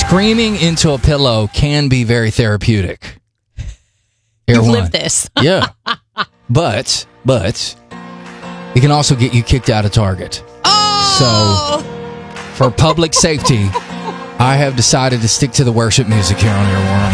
Screaming into a pillow can be very therapeutic. You've lived this. Yeah. But it can also get you kicked out of Target. Oh! So, for public safety, I have decided to stick to the worship music here on Earworm.